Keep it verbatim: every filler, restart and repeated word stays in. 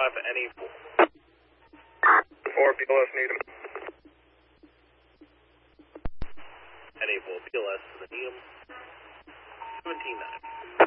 five, any four. four, B L S Needham. Any four, B L S to the Needham. seventeen nine.